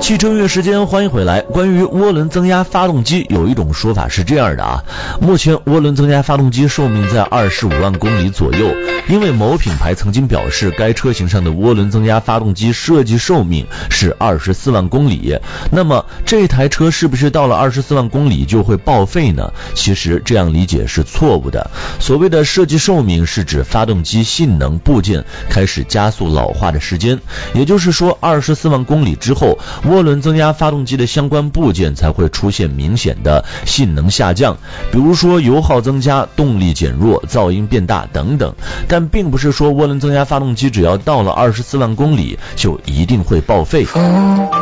汽车音乐时间，欢迎回来。关于涡轮增压发动机，有一种说法是这样的啊，目前涡轮增压发动机寿命在25万公里左右，因为某品牌曾经表示该车型上的涡轮增压发动机设计寿命是24万公里，那么这台车是不是到了24万公里就会报废呢？其实这样理解是错误的。所谓的设计寿命是指发动机性能部件开始加速老化的时间，也就是说24万公里之后，涡轮增压发动机的相关部件才会出现明显的性能下降，比如说油耗增加、动力减弱、噪音变大等等。但并不是说涡轮增压发动机只要到了24万公里就一定会报废。